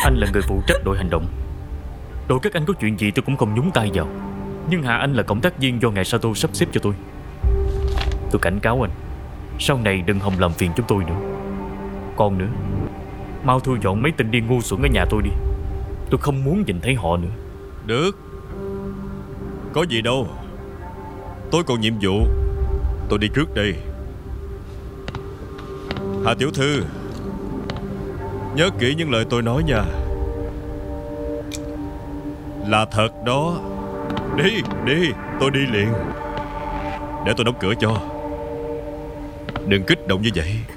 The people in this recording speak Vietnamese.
Anh là người phụ trách đội hành động. Đội các anh có chuyện gì tôi cũng không nhúng tay vào. Nhưng Hạ Anh là cộng tác viên do ngài Sato sắp xếp cho tôi. Tôi cảnh cáo anh, sau này đừng hòng làm phiền chúng tôi nữa. Còn nữa, mau thu dọn mấy tên điên ngu xuẩn ở nhà tôi đi. Tôi không muốn nhìn thấy họ nữa. Được, có gì đâu. Tôi còn nhiệm vụ. Tôi đi trước đây. Hạ tiểu thư, nhớ kỹ những lời tôi nói nha. Là thật đó. Đi, tôi đi liền. Để tôi đóng cửa cho. Đừng kích động như vậy.